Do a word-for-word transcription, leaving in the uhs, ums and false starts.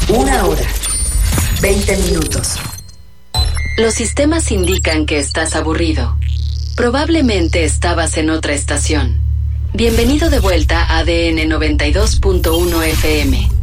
Una hora. Veinte minutos. Los sistemas indican que estás aburrido. Probablemente estabas en otra estación. Bienvenido de vuelta a A D N noventa y dos punto uno F M.